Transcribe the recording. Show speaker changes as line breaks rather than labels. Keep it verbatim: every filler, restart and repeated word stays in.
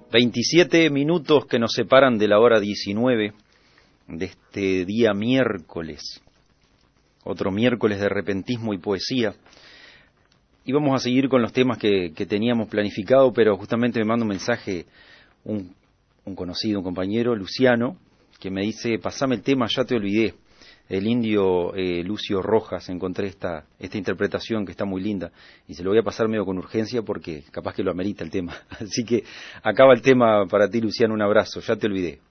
veintisiete minutos que nos separan de la hora diecinueve de este día miércoles, otro miércoles de repentismo y poesía. Y vamos a seguir con los temas que, que teníamos planificado, pero justamente me manda un mensaje un, un conocido, un compañero, Luciano, que me dice, pasame el tema, ya te olvidé. El indio eh, Lucio Rojas, encontré esta, esta interpretación que está muy linda, y se lo voy a pasar medio con urgencia porque capaz que lo amerita el tema. Así que acaba el tema para ti, Luciano, un abrazo, ya te olvidé.